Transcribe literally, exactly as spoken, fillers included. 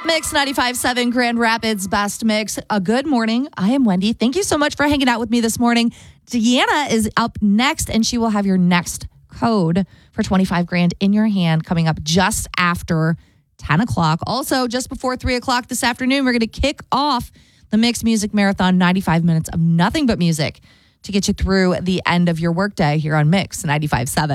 Mix ninety-five point seven Grand Rapids Best Mix. A good morning. I am Wendy. Thank you so much for hanging out with me this morning. Deanna is up next, and she will have your next code for twenty-five grand in your hand coming up just after ten o'clock. Also, just before three o'clock this afternoon, we're going to kick off the Mix Music Marathon, ninety-five minutes of nothing but music to get you through the end of your workday here on Mix ninety-five point seven.